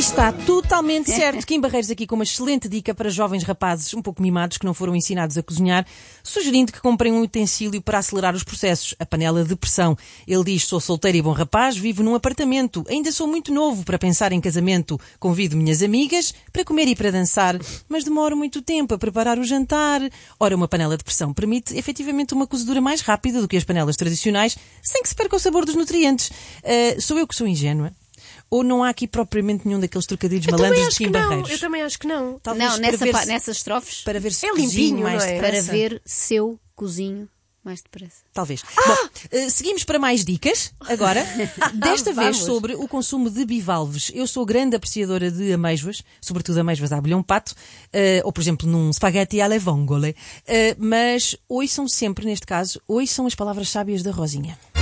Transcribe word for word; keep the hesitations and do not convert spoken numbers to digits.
está totalmente certo. Kim Barreiros aqui com uma excelente dica para jovens rapazes um pouco mimados que não foram ensinados a cozinhar, sugerindo que comprem um utensílio para acelerar os processos, a panela de pressão. Ele diz: sou solteiro e bom rapaz, vivo num apartamento, ainda sou muito novo para pensar em casamento, convido minhas amigas para comer e para dançar, mas demoro muito tempo a preparar o jantar. Ora, uma panela de pressão permite efetivamente uma cozedura mais rápida do que as panelas tradicionais, sem que se perca o sabor dos nutrientes. Uh, sou eu que sou ingênua? Ou não há aqui propriamente nenhum daqueles trocadilhos malandros de Kim Barreiros? Eu também acho que não. Talvez não, nessa pa- nessas estrofes. Para ver se é cozinho limpinho, mais não é? depressa. Para ver seu cozinho mais depressa. Talvez. Ah! Bom, uh, seguimos para mais dicas, agora. Desta vez sobre o consumo de bivalves. Eu sou grande apreciadora de amêijoas, sobretudo amêijoas à abelhão pato, uh, ou por exemplo num spaghetti alle vongole. Uh, mas ouçam sempre, neste caso, ouçam as palavras sábias da Rosinha.